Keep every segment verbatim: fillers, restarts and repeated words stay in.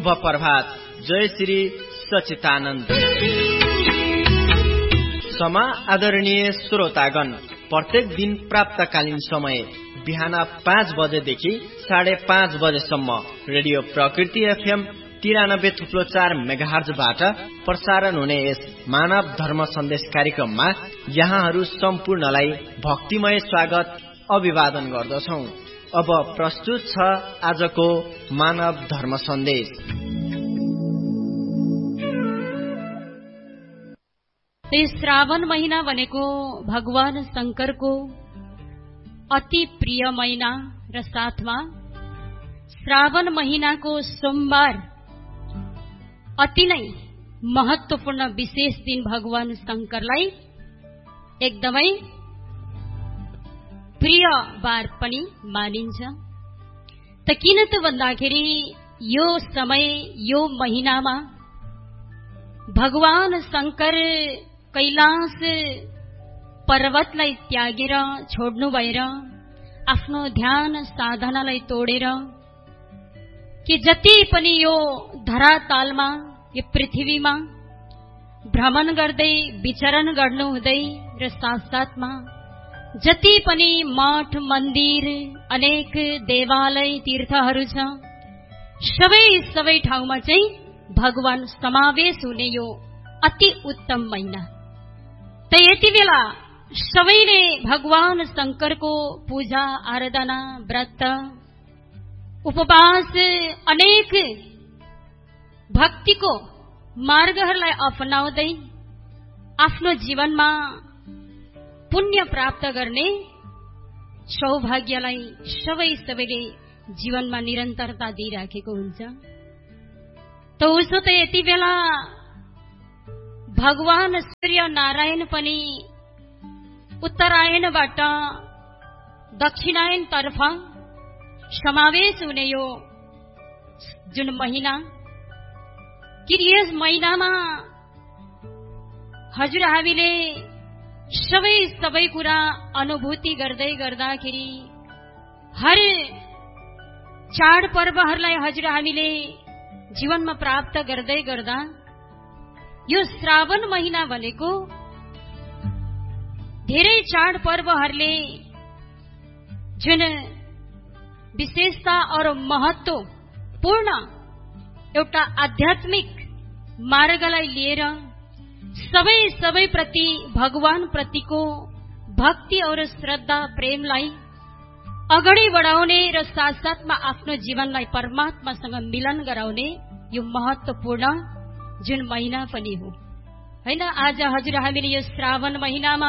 शुभ प्रभात। जय श्री सचितानन्द। समा आदरणीय श्रोतागण, प्रत्येक दिन प्राप्तकालीन समय बिहान पाँच बजेदेखि साढे पाँच बजेसम्म रेडियो प्रकृति एफएम तिरानब्बे थुप्लो चार मेगाहर्जबाट प्रसारण हुने यस मानव धर्म सन्देश कार्यक्रममा यहाँहरू सम्पूर्णलाई भक्तिमय स्वागत अभिवादन गर्दछौ। अब प्रस्तुत छ आजको मानव धर्म सन्देश। श्रावण महिना भनेको भगवान शंकरको अति प्रिय महिना र साथमा श्रावण महिनाको सोमबार अति नै महत्वपूर्ण विशेष दिन भगवान शंकरलाई एकदमै प्रिय बार पनि मानिन्छ। त किन त भन्दाखेरि यो समय यो महिनामा भगवान शंकर कैलाश पर्वतलाई त्यागेर छोड्नु भएर आफ्नो ध्यान साधनालाई तोडेर कि जति पनि यो धरातालमा यो पृथ्वीमा भ्रमण गर्दै विचरण गर्नु हुँदै र साथसाथमा जति पनि मठ मन्दिर अनेक देवालय तीर्थहरू छ सबै सबै ठाउँमा चाहिँ भगवान समावेश हुने यो अति उत्तम महिना। त यति बेला सबैले भगवान शंकरको पूजा आराधना व्रत उपवास अनेक भक्तिको मार्गहरूलाई अपनाउँदै आफ्नो जीवनमा पुण्य प्राप्त गर्ने सौभाग्यलाई सबै सबैले जीवनमा निरन्तरता दिइराखेको हुन्छ। त उसो त यति बेला भगवान सूर्य नारायण पनि उत्तरायणबाट दक्षिणायन तर्फ समावेश हुने यो जुन महिना कि यस महिनामा हजुर हामीले सबै सबै कुरा अनुभूति गर्दै गर्दाखेरि हर चाडपर्वहरूलाई हजुर हामीले जीवनमा प्राप्त गर्दै गर्दा यो श्रावण महिना भनेको धेरै चाडपर्वहरूले जुन विशेषता और महत्वपूर्ण एउटा आध्यात्मिक मार्गलाई लिएर सबै सबै प्रति भगवान प्रतिको भक्ति और श्रद्धा प्रेमलाई अगाडि बढाउने र साथसाथमा आफ्नो जीवनलाई परमात्मासँग मिलन गराउने यो महत्वपूर्ण जुन महिना पनि हो हैन। आज हजुर हामीले यो श्रावण महिनामा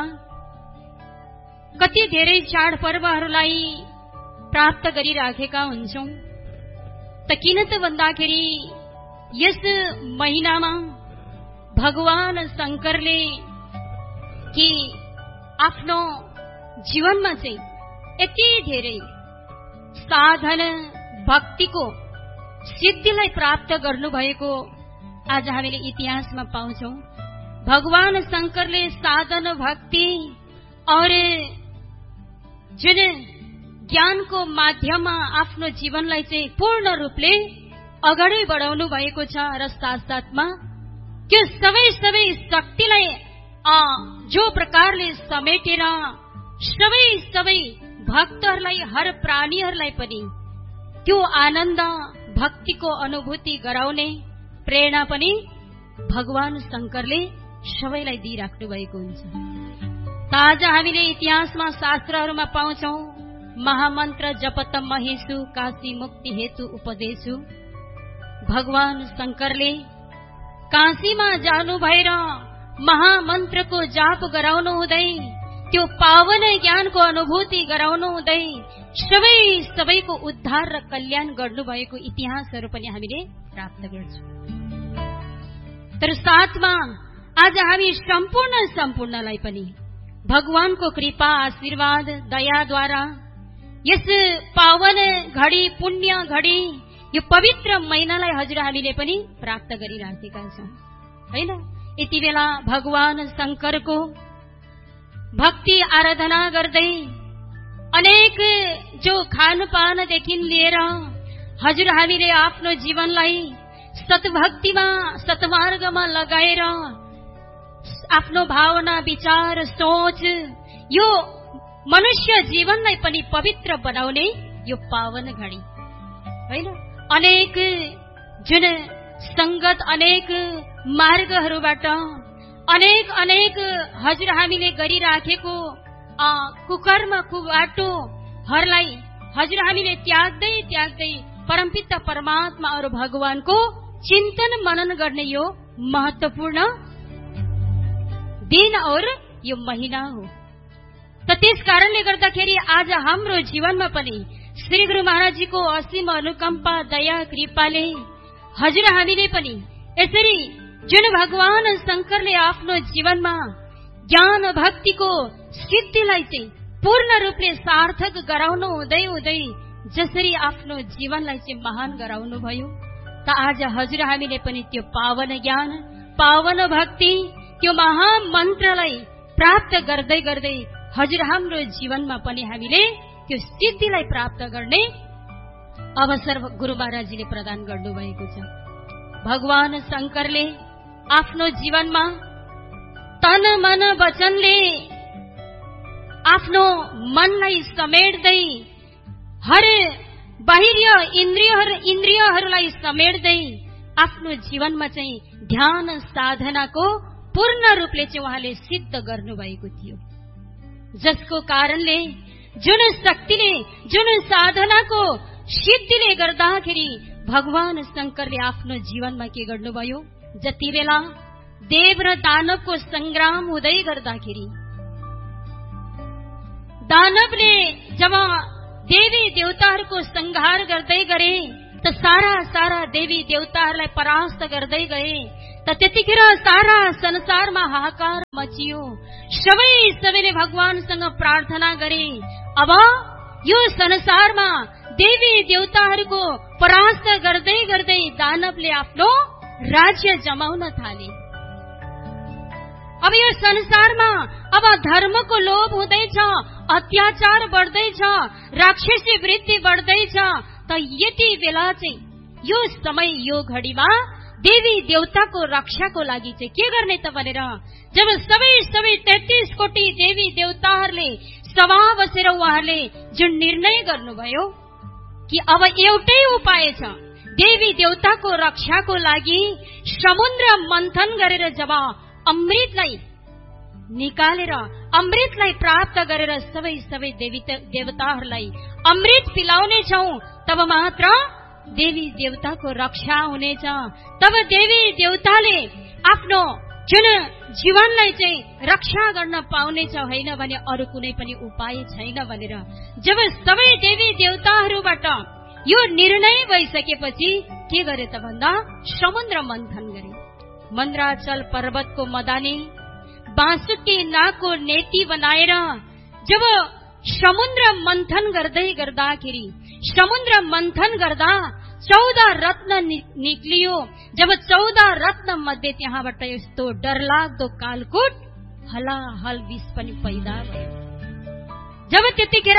कति धेरै चाडपर्वहरूलाई प्राप्त गरिराखेका हुन्छौं। त किन त भन्दाखेरि यस महिनामा भगवान शंकरले कि आफ्नो जीवनमा चाहिँ यति धेरै साधन भक्तिको सिद्धिलाई प्राप्त गर्नुभएको आज हामीले इतिहासमा पाउँछौं। भगवान शंकरले साधन भक्ति और जुन ज्ञानको माध्यममा आफ्नो जीवनलाई चाहिँ पूर्ण रूपले अगाडि बढाउनु भएको छ र साथसाथमा त्यो सबै सबै शक्तिलाई जो प्रकारले समेटेर सबै सबै भक्तहरूलाई हर प्राणीहरूलाई पनि त्यो आनन्द भक्तिको अनुभूति गराउने प्रेरणा पनि भगवान शंकरले सबैलाई दिइराख्नु भएको हुन्छ। आज हामीले इतिहासमा शास्त्रहरूमा पाउँछौं महामन्त्र जपत महेशु काशी मुक्ति हेतु उपदेशु। भगवान शंकरले काशीमा जानु भएर महामन्त्रको जाप गराउनु हुँदै त्यो पावन ज्ञानको अनुभूति गराउनु हुँदै सबै सबैको उद्धार र कल्याण गर्नुभएको इतिहासहरू पनि हामीले प्राप्त गर्छौं। तर साथमा आज हामी सम्पूर्ण सम्पूर्णलाई पनि भगवानको कृपा आशीर्वाद दयाद्वारा यस पावन घडी पुण्य घडी यो पवित्र महिनालाई हजुर हामीले पनि प्राप्त गरिराखेका छौं हैन। यति बेला भगवान शंकरको भक्ति आराधना गर्दै अनेक जो खानपानदेखि लिएर हजुर हामीले आफ्नो जीवनलाई सतभक्तिमा सतमार्गमा लगाएर आफ्नो भावना विचार सोच यो मनुष्य जीवनलाई पनि पवित्र बनाउने यो पावन घडी हैन। अनेक जुन संगत अनेक मार्गहरूबाट अनेक अनेक हजुर हामीले गरिराखेको कुकर्म कुबाटोहरूलाई हजुर हामीले त्याग्दै त्याग्दै परमपिता परमात्मा और भगवानको चिन्तन मनन गर्ने यो महत्वपूर्ण दिन और यो महिना हो। त त्यस कारणले गर्दाखेरि आज हाम्रो जीवनमा पनि श्री गुरु महाराजजीको असीम अनुकम्पा दया कृपाले हजुर हामीले पनि यसरी जुन भगवान शंकरले आफ्नो जीवनमा ज्ञान भक्तिको सिद्धिलाई चाहिँ पूर्ण रूपले सार्थक गराउनु हुँदै हुँदै जसरी आफ्नो जीवनलाई चाहिँ महान गराउनु भयो, त आज हजुर हामीले पनि त्यो पावन ज्ञान पावन भक्ति त्यो महामन्त्रलाई प्राप्त गर्दै गर्दै हजुर हाम्रो जीवनमा पनि हामीले त्यो सिद्धिलाई प्राप्त गर्ने अवसर गुरु महाराजजीले प्रदान गर्नुभएको छ। भगवान शंकरले आफ्नो जीवनमा तन मन वचनले आफ्नो मनलाई समेट्दै हर बाहिर इन्द्रियहरू इन्द्रियहरूलाई समेट्दै आफ्नो जीवनमा चाहिँ ध्यान साधनाको पूर्ण रूपले चाहिँ उहाँले सिद्ध गर्नुभएको थियो, जसको कारणले जुन शक्तिले जुन साधनाको सिद्धिले गर्दाखेरि भगवान शंकरले आफ्नो जीवनमा के गर्नुभयो, जति बेला देव र दानवको संग्राम हुँदै गर्दाखेरि दानवले जब देवी देवताहरूको संहार गर्दै गरे त सारा सारा देवी देवताहरूलाई परास्त गर्दै गए, त त्यतिखेर सारा संसारमा हाहाकार मचियो। सबै सबैले भगवानसँग प्रार्थना गरे, अब यो संसारमा देवी देवताहरूको परास्त गर्दै गर्दै दानवले आफ्नो राज्य जमाउन थाले। अब यो संसारमा अब धर्मको लोभ हुँदैछ, अत्याचार बढ्दैछ, राक्षसी वृत्ति बढ्दैछ, त यति बेला चाहिँ यो समय यो घडीमा देवी देवताको रक्षाको लागि चाहिँ के गर्ने त भनेर जब सबै सबै तेत्तीस कोटी देवी देवताहरूले सभा बसेर उहाँहरूले जुन निर्णय गर्नुभयो कि अब एउटै उपाय छ, देवी देवताको रक्षाको लागि समुद्र मन्थन गरेर जब अमृतलाई निकालेर अमृतलाई प्राप्त गरेर सबै सबै देवी देवताहरूलाई अमृत पिलाउने छौं, तब मात्र देवी देवताको रक्षा हुनेछ, तब देवी देवताले आफ्नो जुन जीवनलाई चाहिँ रक्षा गर्न पाउनेछ, होइन भने अरू कुनै पनि उपाय छैन भनेर जब सबै देवी देवताहरूबाट यो निर्णय भइसकेपछि के गरे त भन्दा समुद्र मन्थन गरे। मन्द्राचल पर्वतको मदानी बाँसुकी नागको नेति बनाएर जब समुद्र मन्थन गर्दै गर्दाखेरि समुद्र मन्थन गर्दा चौध रत्न निक्लियो। जब चौध रत्न मध्ये त्यहाँबाट यस्तो डरलाग्दो कालकुट हलाहल विष पनि पैदा भयो। जब त्यतिखेर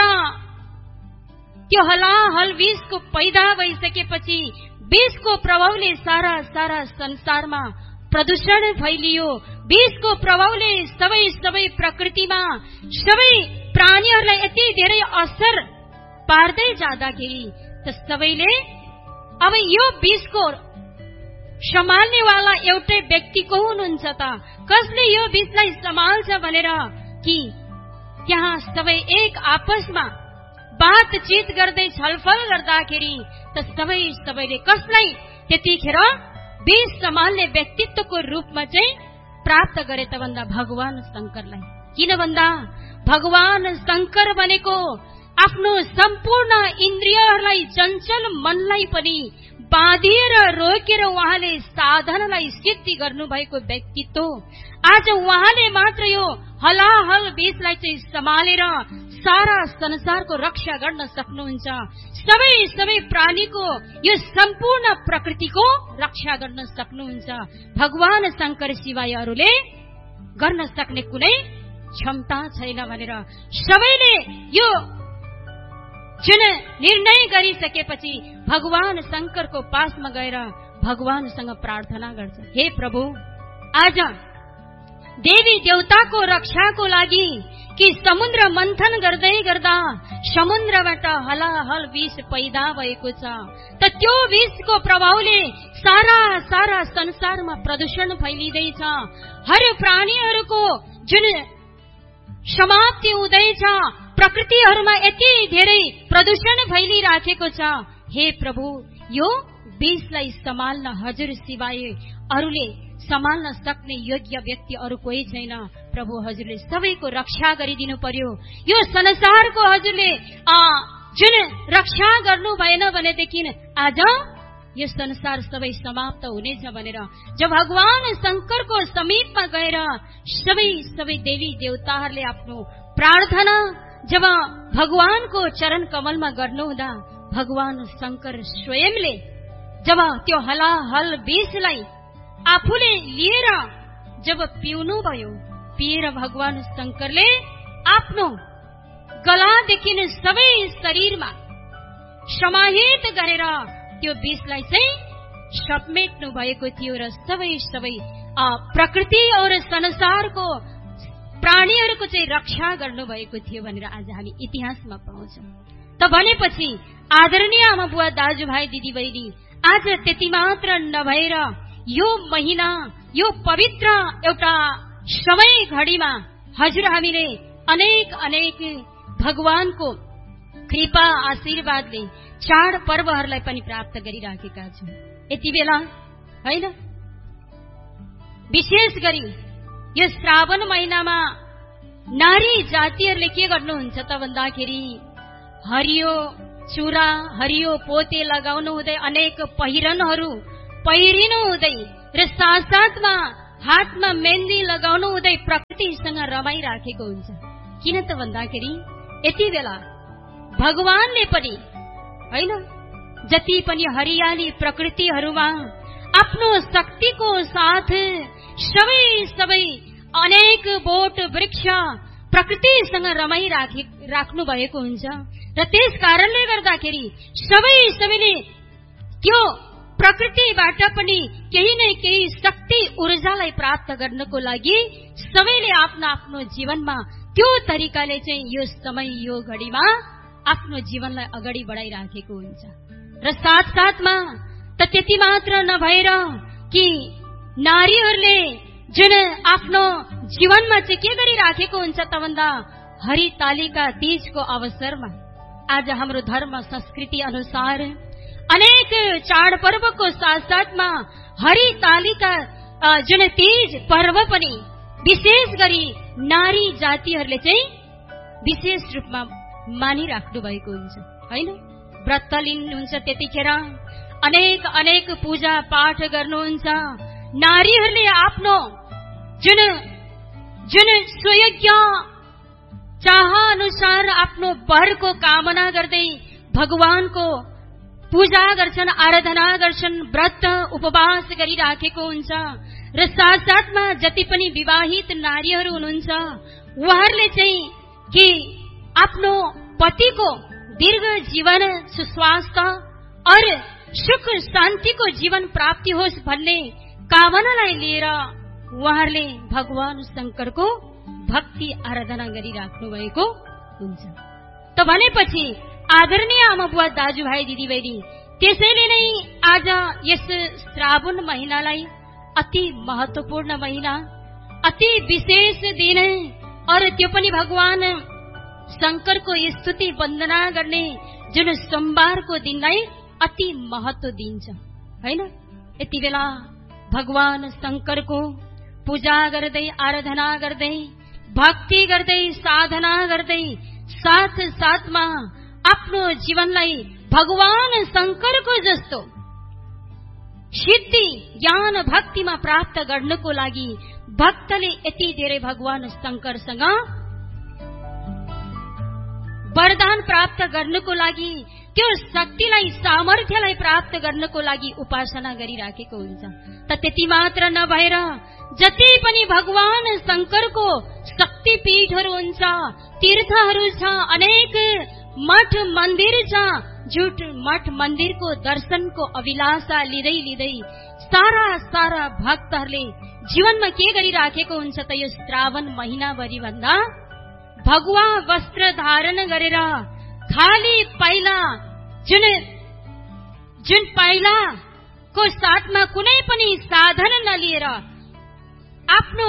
त्यो हलाहल विषको पैदा भइसकेपछि विषको प्रभावले सारा सारा संसारमा प्रदूषण फैलियो। विषको प्रभावले सबै सबै प्रकृतिमा सबै प्राणीहरूलाई यति धेरै असर पार्दै जाँदाखेरि त सबैले अब यो विषको सम्हाल्नेवाला एउटै व्यक्ति को हुनुहुन्छ त, कसले यो विषलाई सम्हाल्छ भनेर कि त्यहाँ सबै एक आपसमा बातचित गर्दै छलफल गर्दाखेरि त सबै सबैले कसलाई त्यतिखेर विष सम्हाल्ने व्यक्तित्वको रूपमा चाहिँ प्राप्त गरे त भन्दा भगवान शंकरलाई। किन भन्दा भगवान शंकर भनेको आफ्नो सम्पूर्ण इन्द्रियहरूलाई चञ्चल मनलाई पनि बाँधिएर रोकेर उहाँले साधनालाई सिद्धि गर्नुभएको व्यक्तित्व। आज उहाँले मात्र यो हलाहल विषलाई चाहिँ सम्हालेर सारा संसारको रक्षा गर्न सक्नुहुन्छ, सबै सबै प्राणीको यो सम्पूर्ण प्रकृतिको रक्षा गर्न सक्नुहुन्छ। भगवान शंकर सिवाय अरूले गर्न सक्ने कुनै क्षमता छैन भनेर सबैले यो जुन निर्णय गरिसकेपछि भगवान शंकरको पासमा गएर भगवानसँग प्रार्थना गर्छ, हे प्रभु, आज देवी देवताको रक्षाको लागि कि समुद्र मन्थन गर्दै गर्दा समुद्रबाट हलाहल विष पैदा भएको छ, त त्यो विषको प्रभावले सारा सारा संसारमा प्रदूषण फैलिँदैछ। हर प्राणीहरूको जुन समाप्ति हुँदैछ, प्रकृतिहरूमा यति धेरै प्रदूषण फैलिराखेको छ। हे प्रभु, यो विषलाई सम्हाल्न हजुर सिवाय अरूले सम्हाल्न सक्ने योग्य व्यक्ति अरू कोही छैन। प्रभु, हजुरले सबैको रक्षा गरिदिनु पर्यो। यो संसारको हजुरले जुन रक्षा गर्नु भएन भनेदेखि आज यो संसार सबै समाप्त हुनेछ भनेर जब भगवान शंकरको समीपमा गएर सबै सबै देवी देवताहरूले आफ्नो प्रार्थना जब भगवानको चरण कमलमा गर्नुहुँदा भगवान शंकर स्वयंले जब त्यो हलाहल विषलाई आफूले लिएर जब पिउनु भयो, पिएर भगवान शंकरले आफ्नो गलादेखि सबै शरीरमा समाहित गरेर त्यो विषलाई चाहिँ समेट्नु भएको थियो र सबै सबै प्रकृति और संसारको प्राणीहरूको चाहिँ रक्षा गर्नु भएको थियो भनेर आज हामी इतिहासमा पाउँछौं। त भनेपछि आदरणीय आमा बुवा दाजुभाइ दिदीबहिनी, आज त्यति मात्र नभएर यो महिना, यो पवित्र एउटा समय घडीमा हजुर हामीले अनेक अनेक भगवानको कृपा आशीर्वादले चाड पर्वहरूलाई पनि प्राप्त गरिराखेका छौं। यति बेला हैन, विशेष गरी यो श्रावण महिनामा नारी जातिहरूले के गर्नुहुन्छ त भन्दाखेरि हरियो चुरा, हरियो पोते लगाउनु हुँदै, अनेक पहिरनहरू पहिरिनु हुँदै र साथसाथमा हातमा मेहन्दी लगाउनु हुँदै प्रकृतिसँग रमाइराखेको हुन्छ। किन त भन्दाखेरि यति बेला भगवानले पनि हैन जति पनि हरियाली प्रकृतिहरूमा आफ्नो शक्तिको साथ सबै सबै अनेक बोट वृक्ष प्रकृतिसँग रमाइराखे राख्नु भएको हुन्छ र त्यस कारणले गर्दाखेरि सबै सबैले त्यो प्रकृतिबाट पनि केही न केही शक्ति ऊर्जालाई प्राप्त गर्नको लागि सबैले आफ्नो आफ्नो जीवनमा त्यो तरिकाले चाहिँ यो समय यो घडीमा आफ्नो जीवनलाई अगाडि बढाइराखेको हुन्छ। र साथसाथमा त त्यति मात्र नभएर कि नारीहरूले जुन आफ्नो जीवनमा चाहिँ के गरिराखेको हुन्छ त भन्दा हरितालिका तीजको अवसरमा आज हाम्रो धर्म संस्कृति अनुसार अनेक चाडपर्वको साथसाथमा हरितालिका जुन तीज पर्व पनि विशेष गरी नारी जातिहरूले चाहिँ विशेष रूपमा मानिराख्नु भएको हुन्छ हैन। व्रत लिनुहुन्छ, त्यतिखेर अनेक अनेक पूजा पाठ गर्नुहुन्छ। नारीहरूले आफ्नो जुन जुन स्वयोग्य चाह अनुसार आफ्नो वरको कामना गर्दै भगवानको पूजा गर्छन्, आराधना गर्छन्, व्रत उपवास गरिराखेको हुन्छ। र साथसाथमा जति पनि विवाहित नारीहरू हुनुहुन्छ उहाँहरूले चाहिँ कि आफ्नो पतिको दीर्घ जीवन, सुस्वास्थ्य और सुख शान्तिको जीवन प्राप्ति होस् भन्ने कामनालाई लिएर उहाँहरूले भगवान शंकरको भक्ति आराधना गरिराख्नु भएको हुन्छ। त भनेपछि आदरणीय आमा बुवा दाजुभाइ दिदीबहिनी, त्यसैले नै आज यस श्रावण महिनालाई अति महत्वपूर्ण महिना, अति विशेष दिन और त्यो पनि भगवान शंकरको स्तुति वन्दना गर्ने जुन सोमबारको दिनलाई अति महत्व दिन्छ हैन। यति बेला भगवान शंकरको पूजा गर्दै, आराधना गर्दै, भक्ति गर्दै, साधना गर्दै साथ साथमा आफ्नो जीवनलाई भगवान शंकरको जस्तो सिद्धि ज्ञान भक्तिमा प्राप्त गर्नको लागि भक्तले यति धेरै भगवान शंकरसँग वरदान प्राप्त गर्नको लागि, त्यो शक्तिलाई सामर्थ्यलाई प्राप्त गर्नको लागि उपासना गरिराखेको हुन्छ। त त्यति मात्र नभएर जति पनि भगवान शंकरको शक्तिपीठहरू हुन्छ, तीर्थहरू छ, अनेक मठ मन्दिर छ, झुट मठ मन्दिरको दर्शनको अभिलाषा लिँदै लिँदै सारा सारा भक्तहरूले जीवनमा के गरिराखेको हुन्छ त यो श्रावण महिनाभरि भन्दा भगवा वस्त्र धारण गरेर खाली पाइला जुन जुन पाइलाको साथमा कुनै पनि साधन नलिएर आफ्नो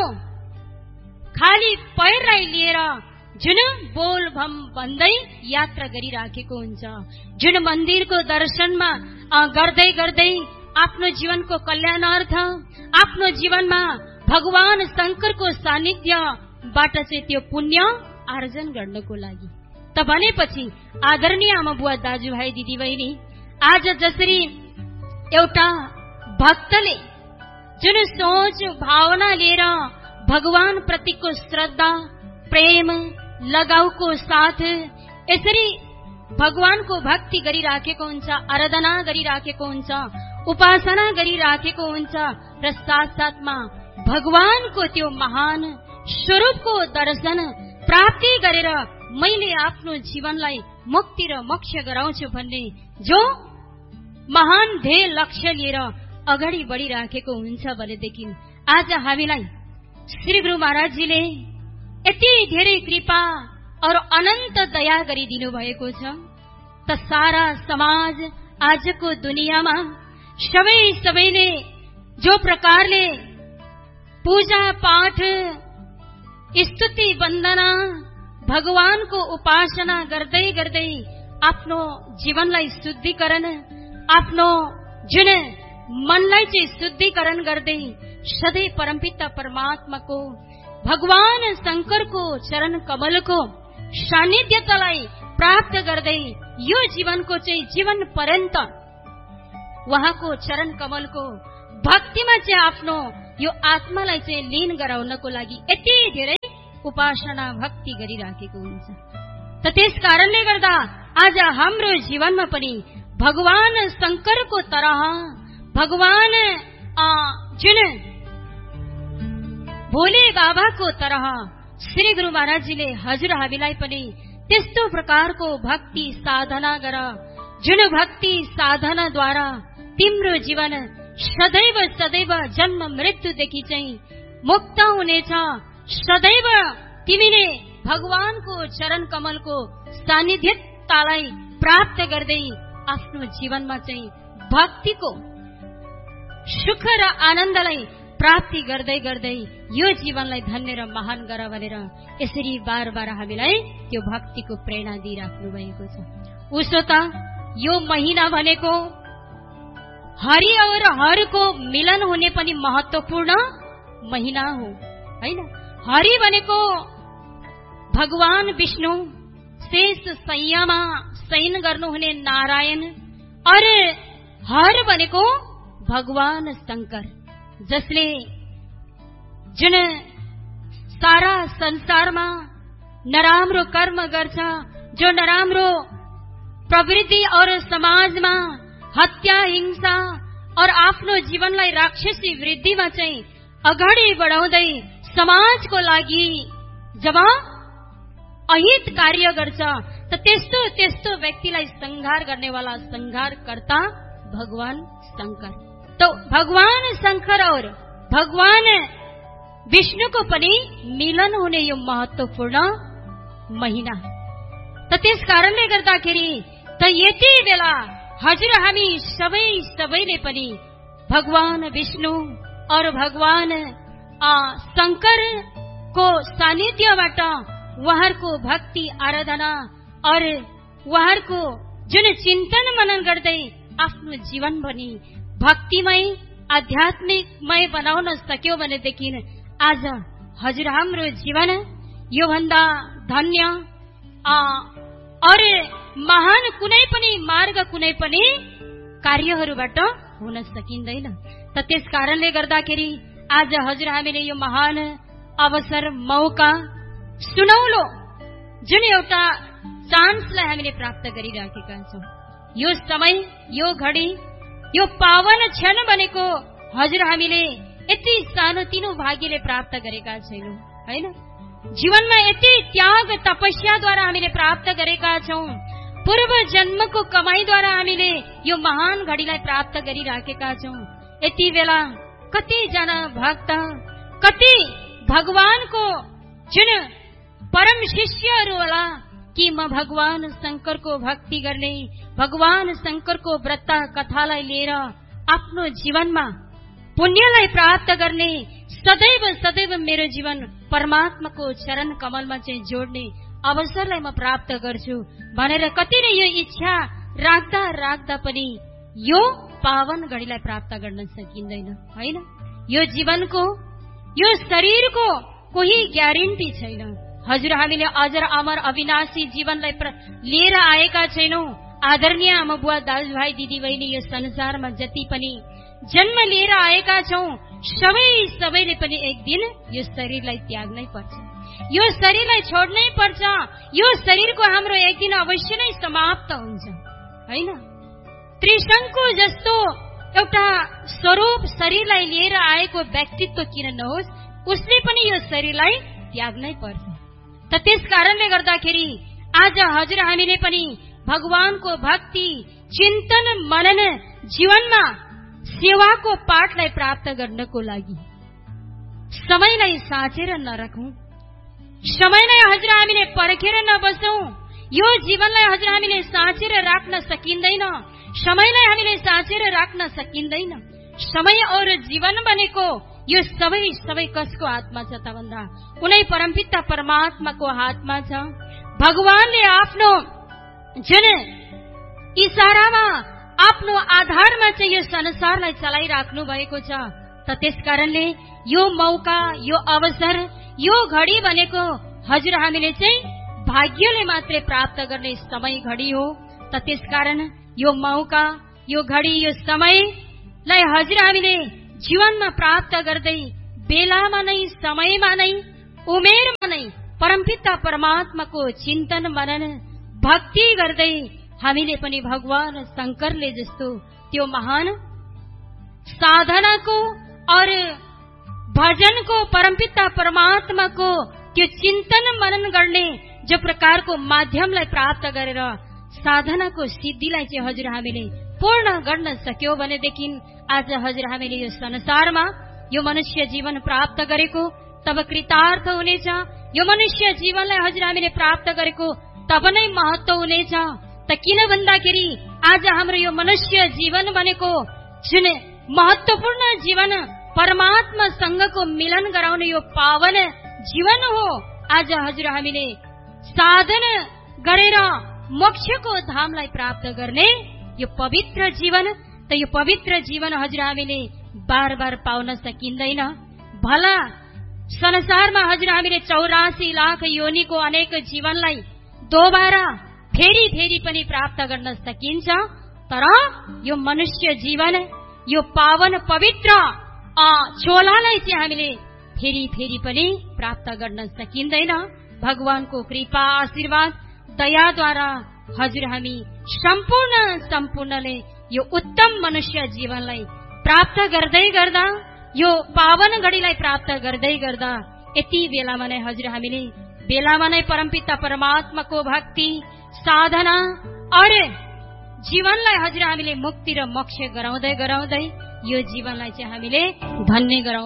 खाली पैरलाई लिएर जुन बोल भम भन्दै यात्रा गरिराखेको हुन्छ, जुन मन्दिरको दर्शनमा गर्दै गर्दै आफ्नो जीवनको कल्याणार्थ आफ्नो जीवनमा भगवान शंकरको सानिध्यबाट चाहिँ त्यो पुण्य आर्जन गर्नको लागि। त भनेपछि आदरणीय आमा बुवा दाजुभाइ दिदीबहिनी, आज जसरी एउटा भक्तले जुन सोच भावना लिएर भगवान प्रतिको श्रद्धा प्रेम लगाउको साथ यसरी भगवानको भक्ति गरिराखेको हुन्छ, आराधना गरिराखेको हुन्छ, उपासना गरिराखेको हुन्छ र साथ साथमा भगवानको त्यो महान स्वरूपको दर्शन प्राप्ति गरेर मैले आफ्नो जीवनलाई मुक्ति र मोक्ष गराउँछु भन्ने जो महान ध्येय लक्ष्य लिएर अगाडि बढिराखेको हुन्छ भनेदेखि आज हामीलाई श्री गुरु महाराजजीले यति धेरै कृपा और अनन्त दया गरिदिनु भएको छ। त सारा समाज आजको दुनियाँमा सबै सबैले जो प्रकारले पूजा पाठ स्तुति वन्दना भगवानको उपासना गर्दै गर्दै आफ्नो जीवनलाई शुद्धिकरण आफ्नो जुन मनलाई चाहिँ शुद्धिकरण गर्दै सधैँ परमपिता परमात्माको भगवान शंकरको चरण कमलको सान्निध्यतालाई प्राप्त गर्दै यो जीवनको चाहिँ जीवन पर्यन्त उहाँको चरण कमलको भक्तिमा चाहिँ आफ्नो यो आत्मालाई चाहिँ लीन गराउनको लागि यति धेरै उपासना भक्ति गरिराखेको हुन्छ। त त्यस कारणले गर्दा आज हाम्रो जीवनमा पनि भगवान शंकरको तरह भगवान जुन भोले बाबाको तरह श्री गुरु महाराजजीले हजुर हामीलाई पनि त्यस्तो प्रकारको भक्ति साधना गर जुन भक्ति साधनाद्वारा तिम्रो जीवन सदैव सदैव जन्म मृत्युदेखि चाहिँ मुक्त हुनेछ। सदैव तिमीले भगवानको चरण कमलको सान्निध्यतालाई प्राप्त गर्दै आफ्नो जीवनमा चाहिँ भक्तिको सुख र आनन्दलाई प्राप्ति गर्दै गर्दै यो जीवनलाई धन्य र महान गर भनेर यसरी बार बार हामीलाई त्यो भक्तिको प्रेरणा दिइराख्नु भएको छ। उसो त यो महिना भनेको हरि और हरको मिलन हुने पनि महत्वपूर्ण महिना हो हैन। हरि भनेको भगवान विष्णु, शेष शय्यामा शयन गर्नुहुने नारायण, और हर भनेको भगवान शंकर जसले जुन सारा संसारमा नराम्रो कर्म गर्छ, जो नराम्रो प्रवृत्ति और समाजमा हत्या हिंसा और आफ्नो जीवनलाई राक्षसी वृद्धिमा चाहिँ अगाडि बढाउँदै समाजको लागि जब अहित कार्य गर्छ त त्यस्तो त्यस्तो व्यक्तिलाई संहार गर्नेवाला संहारकर्ता भगवान शंकर। तो भगवान शंकर और भगवान विष्णुको पनि मिलन हुने यो महत्वपूर्ण महिना। त त्यस कारणले गर्दाखेरि त यति बेला हजुर हामी सबै सबैले पनि भगवान विष्णु और भगवान शंकरको सानिध्यबाट उहाँहरूको भक्ति आराधना और उहाँहरूको जुन चिन्तन मनन गर्दै आफ्नो जीवन पनि भक्तिमय आध्यात्मिकमय बनाउन सक्यो भनेदेखि आज हजुर हाम्रो जीवन यो भन्दा धन्य और महान कुनै पनि मार्ग कुनै पनि कार्यहरूबाट हुन सकिँदैन। त त्यस कारणले गर्दाखेरि आज हजुर हामीले यो महान अवसर मौका सुनौलो जुन एउटा चान्सलाई हामीले प्राप्त गरिराखेका छौं। यो समय यो घडी यो पावन क्षण भनेको हजुर हामीले यति सानो तिनो भाग्यले प्राप्त गरेका छैनौं हैन। जीवनमा यति त्याग तपस्याद्वारा हामीले प्राप्त गरेका छौं। पूर्व जन्मको कमाईद्वारा हामीले यो महान घडीलाई प्राप्त गरिराखेका छौं। यति बेला कतिजना भक्त, कति भगवानको जुन परम शिष्यहरू होला कि म भगवान शंकरको भक्ति गर्ने, भगवान शंकरको व्रत कथालाई लिएर आफ्नो जीवनमा पुण्यलाई प्राप्त गर्ने, सदैव सदैव मेरो जीवन परमात्माको चरण कमलमा चाहिँ जोड्ने अवसरलाई म प्राप्त गर्छु भनेर कति नै यो इच्छा राख्दा राख्दा पनि यो पावन घडीलाई प्राप्त गर्न सकिँदैन, हैन? यो जीवनको, यो शरीरको कोही ग्यारेन्टी छैन। हजुर, हामीले अजर अमर अविनाशी जीवनलाई लिएर आएका छैनौं। आदरणीय आमा बुवा, दाजुभाइ, दिदी बहिनी, यो संसारमा जति पनि जन्म लिएर आएका छौं, सबै सबैले पनि एक दिन यो शरीरलाई त्याग्नै पर्छ, यो शरीरलाई छोड्नै पर्छ। यो शरीरको हाम्रो एक दिन अवश्य नै समाप्त हुन्छ, हैन? त्रिशंकु जस्तो एउटा स्वरूप शरीरलाई लिएर आएको व्यक्तित्व किन नहोस्, उसले पनि यो शरीरलाई त्याग्नै पर्छ। त त्यस कारणले गर्दाखेरि आज हजुर हामीले पनि भगवानको भक्ति, चिन्तन, मनन, जीवनमा सेवाको पाठलाई प्राप्त गर्नको लागि समयलाई साचेर नराखौं, समयलाई हजुर हामीले पर्खेर नबसौं। यो जीवनलाई हजुर हामीले साचेर राख्न सकिँदैन, समयलाई हामीले साचेर राख्न सकिँदैन। समय और जीवन भनेको यो सबै सबै कसको हातमा छ त भन्दा कुनै परमपिता परमात्माको हातमा छ। भगवानले आफ्नो जुन इशारामा, आफ्नो आधारमा चाहिँ यो संसारलाई चलाइराख्नु भएको छ। त त्यसकारणले यो मौका, यो अवसर, यो घडी भनेको हजुर हामीले चाहिँ भाग्यले मात्रै प्राप्त गर्ने समय घडी हो। त त्यसकारण यो मौका, यो घडी, यो समयलाई हजुर हामीले जीवनमा प्राप्त गर्दै बेलामा नै, समयमा नै, उमेरमा नै परमपिता परमात्माको चिन्तन, मनन, भक्ति गर्दै हामीले पनि भगवान शंकरले जस्तो त्यो महान साधनाको और भजनको, परमपिता परमात्माको त्यो चिन्तन मनन गर्ने जो प्रकारको माध्यमलाई प्राप्त गरेर साधनाको सिद्धिलाई चाहिँ हजुर हामीले पूर्ण गर्न सक्यौ भनेदेखि आज हजुर हामीले यो संसारमा यो मनुष्य जीवन प्राप्त गरेको तब कृतार्थ हुनेछ। यो मनुष्य जीवनलाई हजुर हामीले प्राप्त गरेको तब नै महत्व हुनेछ। त किन भन्दाखेरि आज हाम्रो यो मनुष्य जीवन भनेको जुन महत्वपूर्ण जीवन, परमात्मासँगको मिलन गराउने यो पावन जीवन हो। आज हजुर हामीले साधन गरेर मोक्षको धामलाई प्राप्त गर्ने यो पवित्र जीवन, त यो पवित्र जीवन हजुर हामीले बार बार पाउन सकिँदैन। भला संसारमा हजुर हामीले चौरासी लाख योनिको अनेक जीवनलाई दोबारा फेरि फेरि पनि प्राप्त गर्न सकिन्छ, तर यो मनुष्य जीवन, यो पावन पवित्र चोलालाई चाहिँ हामीले फेरि फेरि पनि प्राप्त गर्न सकिँदैन। भगवानको कृपा, आशीर्वाद, दयाद्वारा हजुर हामी सम्पूर्ण सम्पूर्णले यो उत्तम मनुष्य जीवनलाई प्राप्त गर्दै गर्दा, यो पावन घडीलाई प्राप्त गर्दै गर्दा यति बेलामा नै हजुर हामीले बेलामा नै परमपिता परमात्माको भक्ति, साधना और जीवनलाई हजुर हामीले मुक्ति र मोक्ष गराउँदै गराउँदै यो जीवनलाई चाहिँ हामीले धन्य गराउँ।